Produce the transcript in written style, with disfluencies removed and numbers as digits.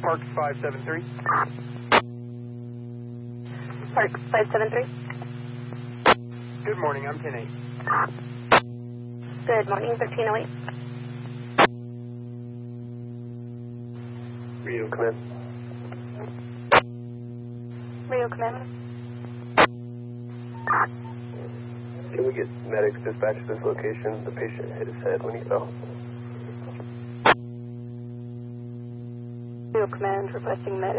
Park 573. Park 573. Good morning, I'm 10-8. Good morning, 1308. Rio, come in. Rio, come in. Can we get medics dispatched to this location? The patient hit his head when he fell. Rio, command, requesting medic.